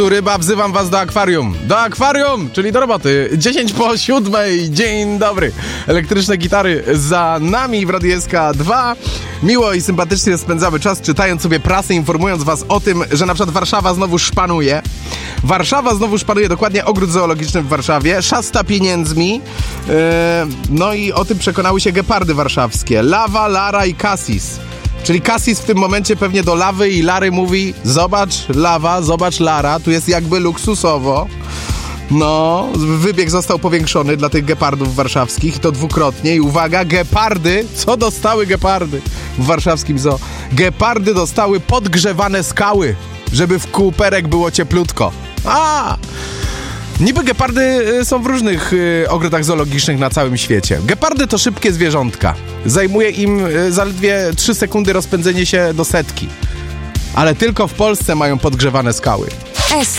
Ryba, wzywam was do akwarium. Do akwarium, czyli do roboty. 6:50. Dzień dobry. Elektryczne gitary za nami w Radiu SK 2. Miło i sympatycznie spędzamy czas, czytając sobie prasę, informując was o tym, że na przykład Warszawa znowu szpanuje. Warszawa znowu szpanuje, dokładnie ogród zoologiczny w Warszawie. Szasta pieniędzmi. No i o tym przekonały się gepardy warszawskie. Lawa, Lara i Cassis. Czyli Cassis w tym momencie pewnie do Lawy i Lary mówi: zobacz Lawa, zobacz Lara, tu jest jakby luksusowo. No, wybieg został powiększony dla tych gepardów warszawskich, to dwukrotnie. I uwaga, gepardy, co dostały gepardy w warszawskim zoo? Gepardy dostały podgrzewane skały, żeby w kółperek było cieplutko. Niby gepardy są w różnych ogrodach zoologicznych na całym świecie. Gepardy to szybkie zwierzątka. Zajmuje im zaledwie 3 sekundy rozpędzenie się do setki. Ale tylko w Polsce mają podgrzewane skały. SK